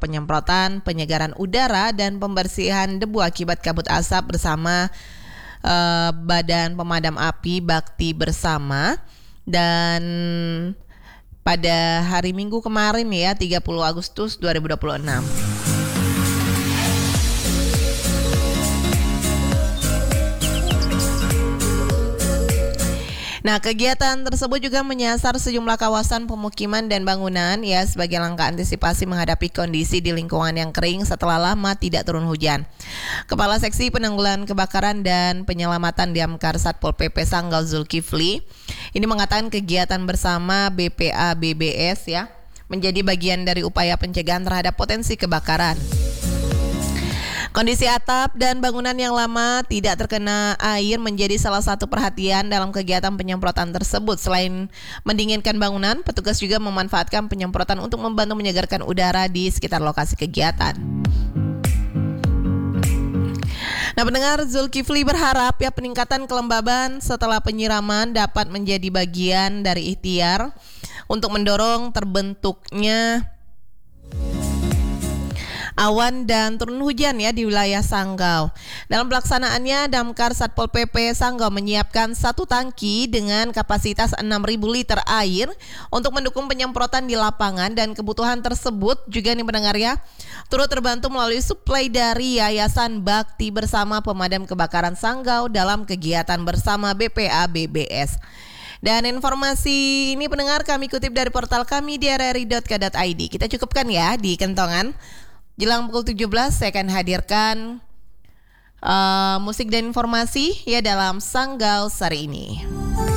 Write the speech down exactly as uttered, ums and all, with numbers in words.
penyemprotan, penyegaran udara, dan pembersihan debu akibat kabut asap bersama uh, Badan Pemadam Api Bakti Bersama. Dan pada hari Minggu kemarin ya, tiga puluh Agustus dua ribu dua puluh enam. Nah, kegiatan tersebut juga menyasar sejumlah kawasan pemukiman dan bangunan ya sebagai langkah antisipasi menghadapi kondisi di lingkungan yang kering setelah lama tidak turun hujan. Kepala Seksi Penanggulangan Kebakaran dan Penyelamatan Damkar Satpol P P Sanggau Zulkifli ini mengatakan kegiatan bersama B P A B B S ya menjadi bagian dari upaya pencegahan terhadap potensi kebakaran. Kondisi atap dan bangunan yang lama tidak terkena air menjadi salah satu perhatian dalam kegiatan penyemprotan tersebut. Selain mendinginkan bangunan, petugas juga memanfaatkan penyemprotan untuk membantu menyegarkan udara di sekitar lokasi kegiatan. Nah, pendengar, Zulkifli berharap ya peningkatan kelembaban setelah penyiraman dapat menjadi bagian dari ikhtiar untuk mendorong terbentuknya awan dan turun hujan ya di wilayah Sanggau. Dalam pelaksanaannya, Damkar Satpol P P Sanggau menyiapkan satu tangki dengan kapasitas enam ribu liter air untuk mendukung penyemprotan di lapangan, dan kebutuhan tersebut juga nih pendengar ya turut terbantu melalui suplai dari Yayasan Bakti Bersama Pemadam Kebakaran Sanggau dalam kegiatan bersama B P A B B S. Dan informasi ini pendengar kami kutip dari portal kami di r r i dot co dot i d. Kita cukupkan ya di kentongan. Jelang pukul tujuh belas saya akan hadirkan uh, musik dan informasi ya dalam Sanggau Sari ini.